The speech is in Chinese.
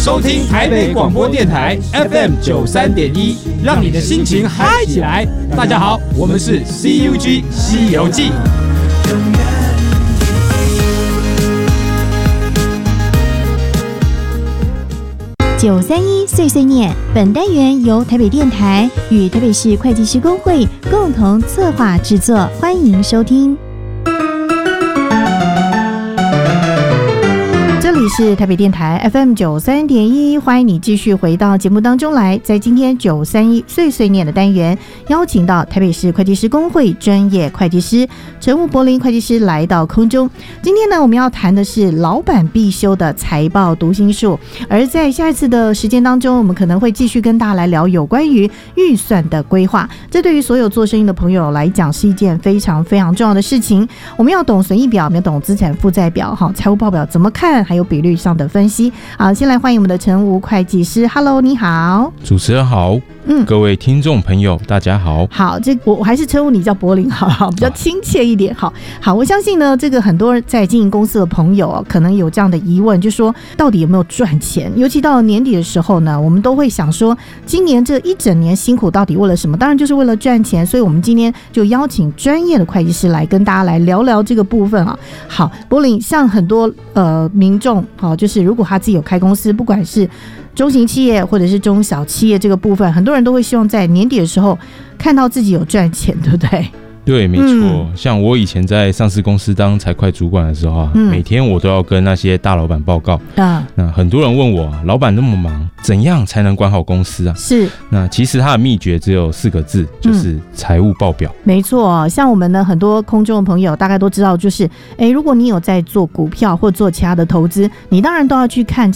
收听台北广播电台 FM93.1，让你的心情嗨起来。大家好，我们是 CUG 西游记。 931碎碎念，本单元由台北电台与台北市会计师公会共同策划制作，欢迎收听。这里是台北电台 FM93.1，欢迎你继续回到节目当中来。在今天931碎碎念的单元，邀请到台北市会计师公会专业会计师陈吴柏霖会计师来到空中。今天呢，我们要谈的是老板必修的财报读心术。而在下一次的时间当中，我们可能会继续跟大家来聊有关于预算的规划。这对于所有做生意的朋友来讲，是一件非常非常重要的事情。我们要懂损益表，我们要懂资产负债表，财务报表怎么看，还有比率上的分析。好，先来欢迎我们的陈吴会计师。Hello， 你好。 主持人好。各位听众朋友大家好。 好，我还是称呼你叫柏霖好，比较亲切一点。好，我相信呢，这个很多在经营公司的朋友可能有这样的疑问，就是说到底有没有赚钱？尤其到了年底的时候呢，我们都会想说，今年这一整年辛苦到底为了什么？当然就是为了赚钱。所以我们今天就邀请专业的会计师来跟大家来聊聊这个部分啊。好，柏霖，像很多民众就是如果他自己有开公司，不管是中型企业或者是中小企业这个部分，很多人都会希望在年底的时候看到自己有赚钱，对不对？ 对，没错。像我以前在上市公司当财会主管的时候每天我都要跟那些大老板报告。那很多人问我，老板那么忙，怎样才能管好公司啊？是。那其实它的秘诀只有4个字，就是财务报表。没错，像我们呢，很多空中的朋友大概都知道，就是如果你有在做股票或做其他的投资，你当然都要去看